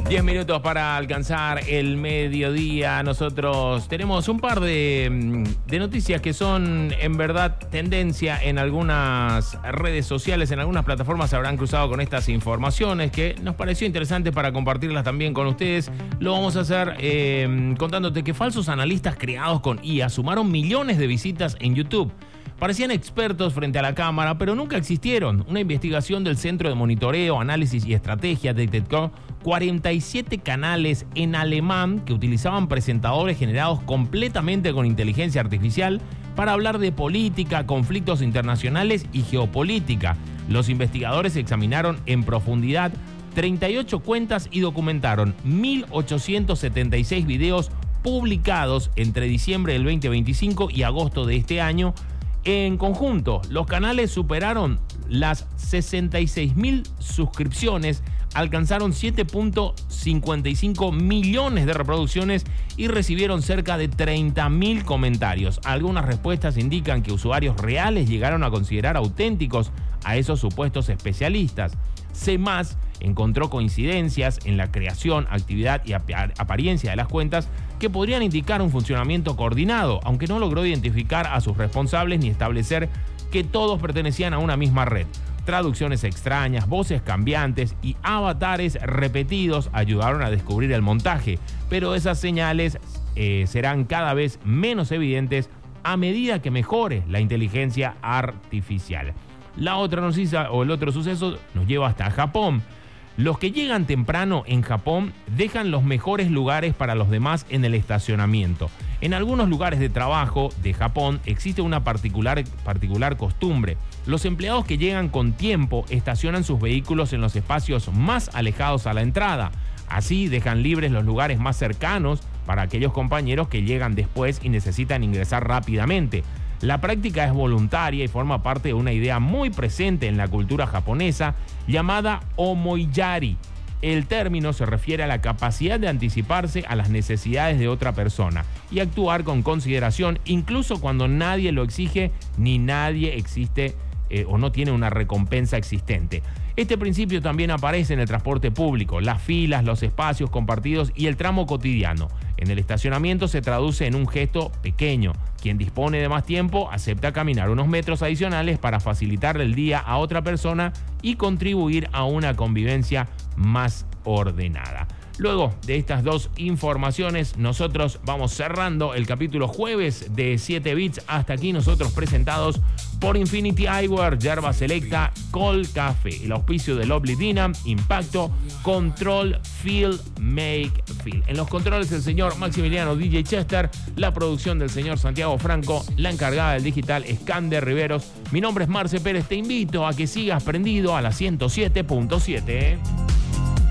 10 minutos para alcanzar el mediodía. Nosotros tenemos un par de noticias que son en verdad tendencia en algunas redes sociales, en algunas plataformas se habrán cruzado con estas informaciones que nos pareció interesante para compartirlas también con ustedes. Lo vamos a hacer contándote que falsos analistas creados con IA sumaron millones de visitas en YouTube. Parecían expertos frente a la cámara, pero nunca existieron. Una investigación del Centro de Monitoreo, Análisis y Estrategia detectó 47 canales en alemán que utilizaban presentadores generados completamente con inteligencia artificial para hablar de política, conflictos internacionales y geopolítica. Los investigadores examinaron en profundidad 38 cuentas y documentaron 1.876 videos publicados entre diciembre del 2025 y agosto de este año. En conjunto, los canales superaron las 66.000 suscripciones, alcanzaron 7.55 millones de reproducciones y recibieron cerca de 30.000 comentarios. Algunas respuestas indican que usuarios reales llegaron a considerar auténticos a esos supuestos especialistas. C+, encontró coincidencias en la creación, actividad y apariencia de las cuentas que podrían indicar un funcionamiento coordinado, aunque no logró identificar a sus responsables ni establecer que todos pertenecían a una misma red. Traducciones extrañas, voces cambiantes y avatares repetidos ayudaron a descubrir el montaje, pero esas señales serán cada vez menos evidentes a medida que mejore la inteligencia artificial. La otra noticia o el otro suceso nos lleva hasta Japón. Los que llegan temprano en Japón dejan los mejores lugares para los demás en el estacionamiento. En algunos lugares de trabajo de Japón existe una particular costumbre. Los empleados que llegan con tiempo estacionan sus vehículos en los espacios más alejados a la entrada. Así dejan libres los lugares más cercanos para aquellos compañeros que llegan después y necesitan ingresar rápidamente. La práctica es voluntaria y forma parte de una idea muy presente en la cultura japonesa llamada omoiyari. El término se refiere a la capacidad de anticiparse a las necesidades de otra persona y actuar con consideración incluso cuando nadie lo exige ni nadie existe o no tiene una recompensa existente. Este principio también aparece en el transporte público, las filas, los espacios compartidos y el tramo cotidiano. En el estacionamiento se traduce en un gesto pequeño. Quien dispone de más tiempo acepta caminar unos metros adicionales para facilitarle el día a otra persona y contribuir a una convivencia más ordenada. Luego de estas dos informaciones, nosotros vamos cerrando el capítulo jueves de 7 Bits. Hasta aquí nosotros presentados por Infinity Eyewear, Yerba Selecta, Col Café, el auspicio de Lovely Dinam, Impacto, Control, Feel, Make, Feel. En los controles el señor Maximiliano DJ Chester, la producción del señor Santiago Franco, la encargada del digital es Cande Riveros. Mi nombre es Marce Pérez, te invito a que sigas prendido a la 107.7.